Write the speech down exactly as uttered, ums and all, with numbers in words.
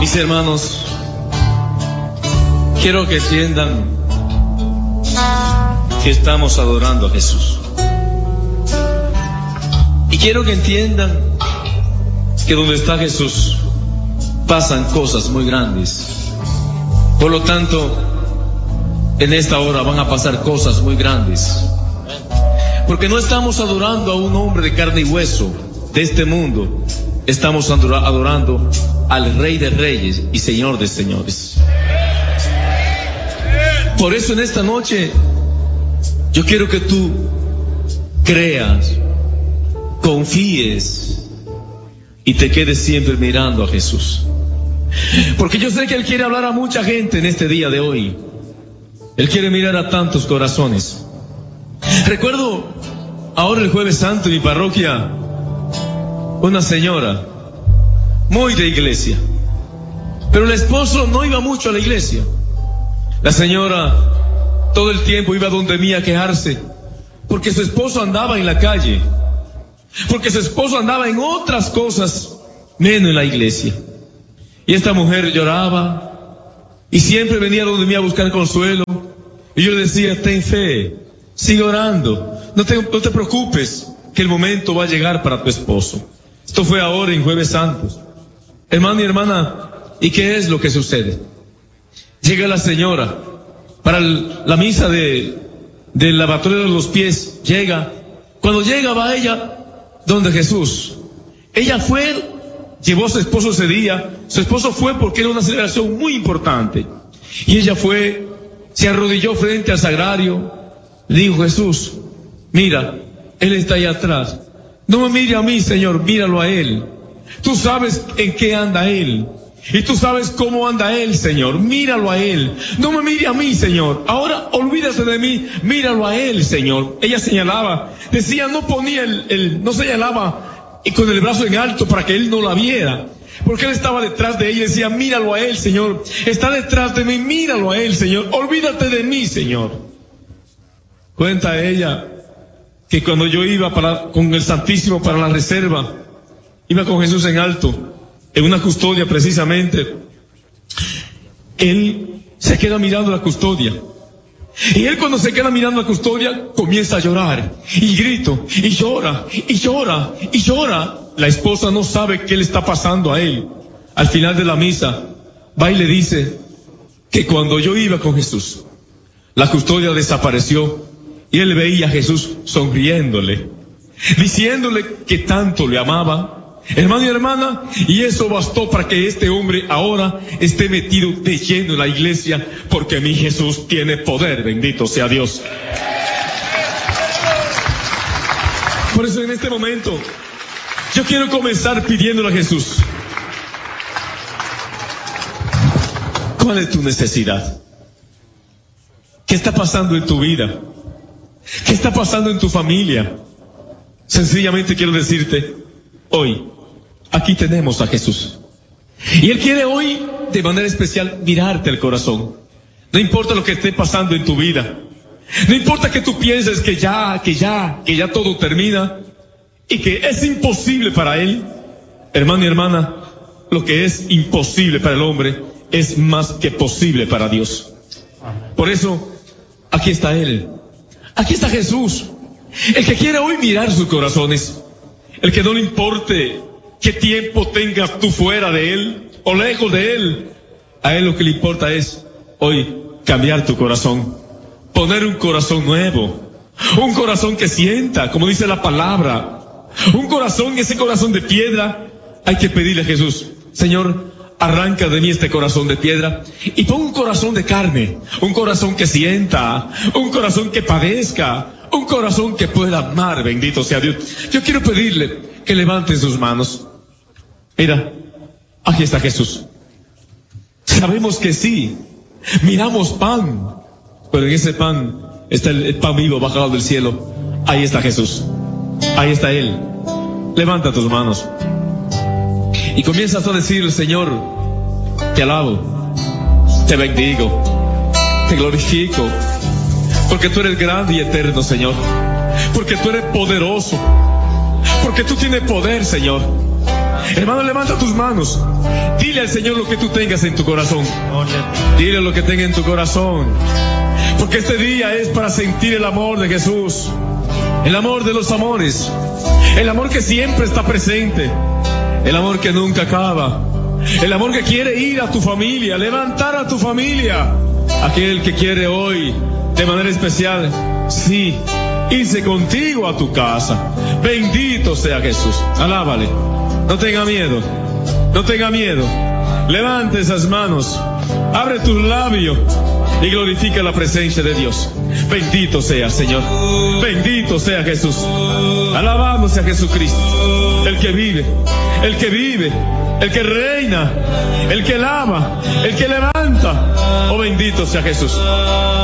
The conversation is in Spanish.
Mis hermanos, quiero que entiendan que estamos adorando a Jesús. Y quiero que entiendan que donde está Jesús pasan cosas muy grandes. Por lo tanto, en esta hora van a pasar cosas muy grandes. Porque no estamos adorando a un hombre de carne y hueso de este mundo. Estamos adorando al Rey de Reyes y Señor de Señores. Por eso en esta noche yo quiero que tú creas, confíes y te quedes siempre mirando a Jesús. Porque yo sé que Él quiere hablar a mucha gente en este día de hoy. Él quiere mirar a tantos corazones. Recuerdo ahora el Jueves Santo en mi parroquia, una señora muy de iglesia, pero el esposo no iba mucho a la iglesia. La señora todo el tiempo iba donde mí a quejarse porque su esposo andaba en la calle, porque su esposo andaba en otras cosas menos en la iglesia. Y esta mujer lloraba y siempre venía donde mí a buscar consuelo, y yo le decía: ten fe, sigue orando, no te, no te preocupes, que el momento va a llegar para tu esposo. Esto fue ahora en Jueves Santos. Hermano y hermana, ¿y qué es lo que sucede? Llega la señora para el, la misa de, del lavatorio de los pies. Llega, cuando llega va ella donde Jesús. Ella fue, llevó a su esposo ese día. Su esposo fue porque era una celebración muy importante. Y ella fue, se arrodilló frente al sagrario. Le dijo: Jesús, mira, Él está ahí atrás. No me mire a mí, Señor, míralo a Él. Tú sabes en qué anda Él. Y tú sabes cómo anda Él, Señor. Míralo a Él. No me mire a mí, Señor. Ahora olvídate de mí. Míralo a Él, Señor. Ella señalaba. Decía, no ponía el, el no señalaba y con el brazo en alto para que Él no la viera. Porque Él estaba detrás de ella y decía: míralo a Él, Señor. Está detrás de mí. Míralo a Él, Señor. Olvídate de mí, Señor. Cuenta ella que cuando yo iba para, con el Santísimo para la reserva, iba con Jesús en alto, en una custodia precisamente, Él se queda mirando la custodia. Y Él, cuando se queda mirando la custodia, comienza a llorar, y grito, y llora, y llora, y llora. La esposa no sabe qué le está pasando a Él. Al final de la misa, va y le dice que cuando yo iba con Jesús, la custodia desapareció. Y él veía a Jesús sonriéndole, diciéndole que tanto le amaba. Hermano y hermana, y eso bastó para que este hombre ahora esté metido de lleno en la iglesia, porque mi Jesús tiene poder, bendito sea Dios. Por eso en este momento, yo quiero comenzar pidiéndole a Jesús: ¿cuál es tu necesidad? ¿Qué está pasando en tu vida? ¿Qué está pasando en tu familia? Sencillamente quiero decirte, hoy, aquí tenemos a Jesús. Y Él quiere hoy, de manera especial, mirarte al corazón. No importa lo que esté pasando en tu vida. No importa que tú pienses que ya, que ya, que ya todo termina y que es imposible para Él. Hermano y hermana, lo que es imposible para el hombre es más que posible para Dios. Por eso, aquí está Él. Aquí está Jesús, el que quiere hoy mirar sus corazones, el que no le importe qué tiempo tengas tú fuera de Él o lejos de Él. A Él lo que le importa es hoy cambiar tu corazón, poner un corazón nuevo, un corazón que sienta, como dice la palabra, un corazón, ese corazón de piedra. Hay que pedirle a Jesús: Señor, arranca de mí este corazón de piedra y pon un corazón de carne, un corazón que sienta, un corazón que padezca, un corazón que pueda amar, bendito sea Dios. Yo quiero pedirle que levante sus manos. Mira, aquí está Jesús. Sabemos que sí, miramos pan, pero en ese pan está el, el pan vivo bajado del cielo. Ahí está Jesús, ahí está Él. Levanta tus manos y comienzas a decir: Señor, te alabo, te bendigo, te glorifico, porque tú eres grande y eterno, Señor, porque tú eres poderoso, porque tú tienes poder, Señor. Hermano, levanta tus manos. Dile al Señor lo que tú tengas en tu corazón. Dile lo que tenga en tu corazón. Porque este día es para sentir el amor de Jesús. El amor de los amores. El amor que siempre está presente. El amor que nunca acaba. El amor que quiere ir a tu familia, levantar a tu familia. Aquel que quiere hoy, de manera especial, sí, irse contigo a tu casa. Bendito sea Jesús. Alábale. No tenga miedo. No tenga miedo. Levante esas manos. Abre tus labios y glorifica la presencia de Dios. Bendito sea, Señor. Bendito sea Jesús. Alabamos a Jesucristo. El que vive. El que vive. El que reina. El que lava. El que levanta. Oh, bendito sea Jesús.